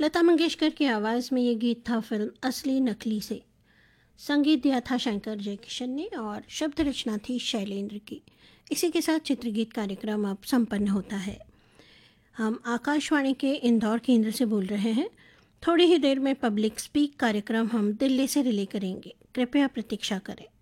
लता मंगेशकर की आवाज़ में ये गीत था फिल्म असली नकली से। संगीत दिया था शंकर जयकिशन ने और शब्द रचना थी शैलेंद्र की। इसी के साथ चित्रगीत कार्यक्रम अब संपन्न होता है। हम आकाशवाणी के इंदौर केंद्र से बोल रहे हैं। थोड़ी ही देर में पब्लिक स्पीक कार्यक्रम हम दिल्ली से रिले करेंगे। कृपया प्रतीक्षा करें।